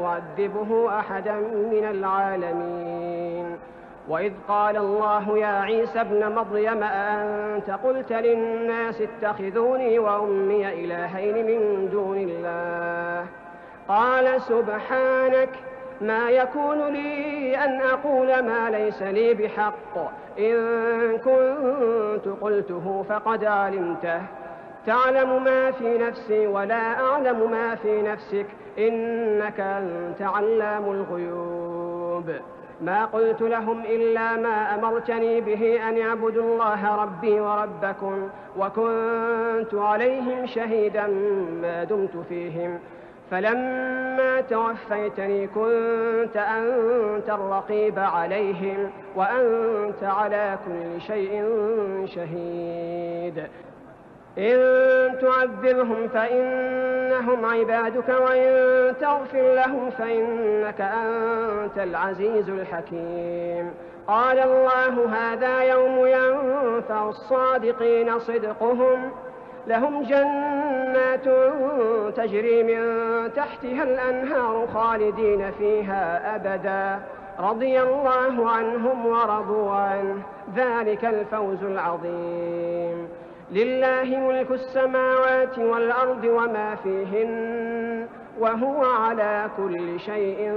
يعذبه أحدا من العالمين. وإذ قال الله يا عيسى ابن مريم أأنت قلت للناس اتخذوني وأمي إلهين من دون الله؟ قال سبحانك ما يكون لي أن أقول ما ليس لي بحق، إن كنت قلته فقد علمته، تعلم ما في نفسي ولا أعلم ما في نفسك، إنك أنت علام الغيوب. ما قلت لهم إلا ما أمرتني به أن اعبدوا الله ربي وربكم، وكنت عليهم شهيدا ما دمت فيهم، فلما توفيتني كنت أنت الرقيب عليهم، وأنت على كل شيء شهيد. إن تعذبهم فإنهم عبادك، وإن تغفر لهم فإنك أنت العزيز الحكيم. قال الله هذا يوم ينفع الصادقين صدقهم، لهم جنات تجري من تحتها الأنهار خالدين فيها أبدا، رضي الله عنهم ورضوا عنه، ذلك الفوز العظيم. لله ملك السماوات والأرض وما فيهن، وهو على كل شيء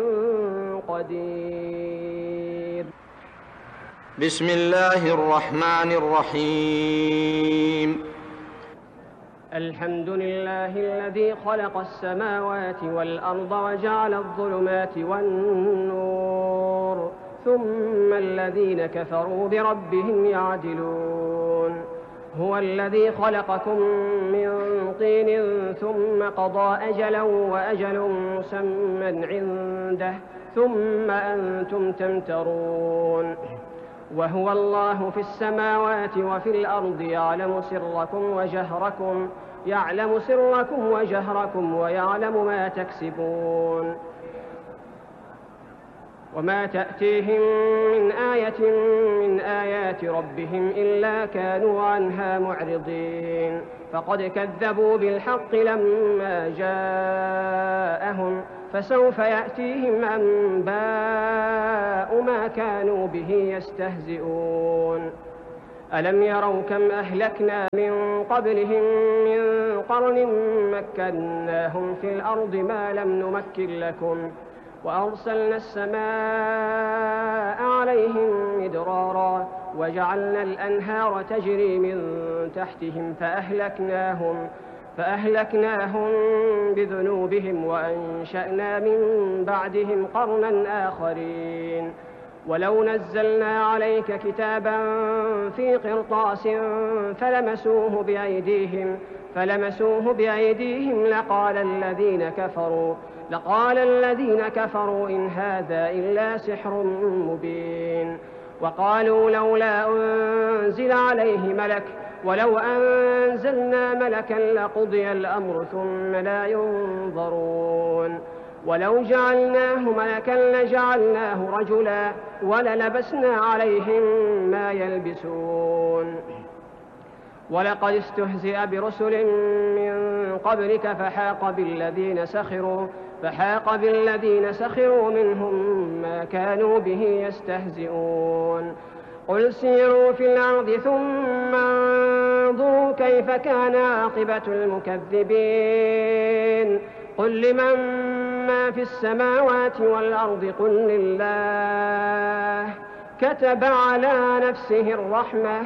قدير. بسم الله الرحمن الرحيم. الحمد لله الذي خلق السماوات والأرض وجعل الظلمات والنور، ثم الذين كفروا بربهم يعدلون. هو الذي خلقكم من طين ثم قضى أجلا وأجل مسمى عنده، ثم أنتم تمترون. وهو الله في السماوات وفي الأرض يعلم سركم وجهركم ويعلم ما تكسبون. وما تأتيهم من آية من آيات ربهم إلا كانوا عنها معرضين، فقد كذبوا بالحق لما جاءهم، فسوف يأتيهم أنباء ما كانوا به يستهزئون. ألم يروا كم أهلكنا من قبلهم من قرن مكناهم في الأرض ما لم نمكن لكم، وأرسلنا السماء عليهم مدرارا، وجعلنا الأنهار تجري من تحتهم فأهلكناهم بذنوبهم، وأنشأنا من بعدهم قرنا آخرين. ولو نزلنا عليك كتابا في قرطاس فلمسوه بأيديهم لقال الذين كفروا إن هذا إلا سحر مبين. وقالوا لولا أنزل عليه ملك، ولو أنزلنا ملكا لقضي الأمر ثم لا ينظرون. ولو جعلناه ملكا لجعلناه رجلا، وللبسنا عليهم ما يلبسون. ولقد استهزئ برسل من قبلك فحاق بالذين سخروا منهم ما كانوا به يستهزئون. قل سيروا في الأرض ثم انظروا كيف كان عاقبة المكذبين. قل لمن ما في السماوات والأرض قل لله. كتب على نفسه الرحمة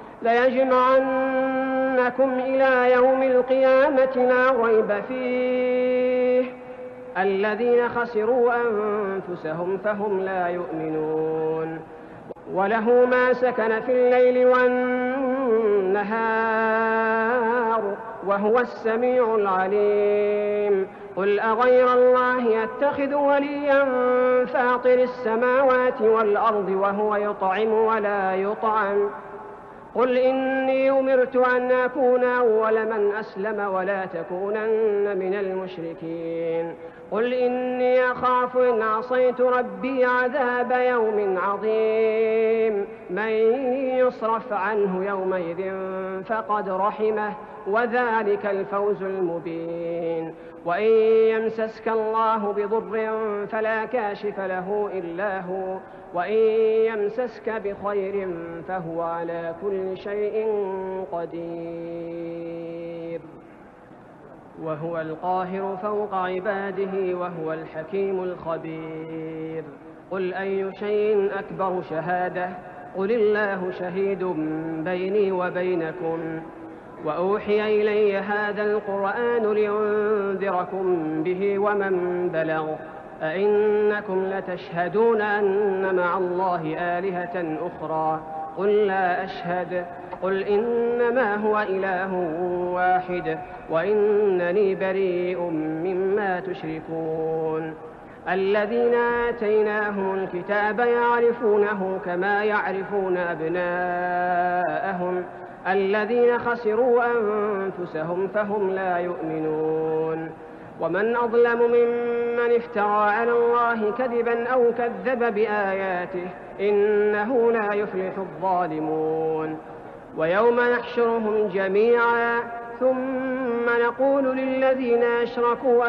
ليجمعنكم إلى يوم القيامة لا ريب فيه. الذين خسروا أنفسهم فهم لا يؤمنون. وله ما سكن في الليل والنهار وهو السميع العليم. قل أغير الله يتخذ وليا فاطر السماوات والأرض وهو يطعم ولا يطعم. قل إني أمرت أن أكون أول من أسلم ولا تكونن من المشركين. قل إني أخاف إن عصيت ربي عذاب يوم عظيم. من يصرف عنه يومئذ فقد رحمه، وذلك الفوز المبين. وإن يمسسك الله بضر فلا كاشف له إلا هو، وإن يمسسك بخير فهو على كل شيء قدير، وهو القاهر فوق عباده، وهو الحكيم الخبير. قل أي شيء أكبر شهادة؟ قل الله شهيد بيني وبينكم. وأوحي إلي هذا القرآن لينذركم به ومن بلغ. أئنكم لتشهدون أن مع الله آلهة أخرى؟ قل لا أشهد. قل إنما هو إله واحد وإنني بريء مما تشركون. الذين آتيناهم الكتاب يعرفونه كما يعرفون أبناءهم، الذين خسروا أنفسهم فهم لا يؤمنون. ومن أظلم ممن افترى على الله كذبا أو كذب بآياته، إنه لا يفلح الظالمون. ويوم نحشرهم جميعا ثم نقول للذين أشركوا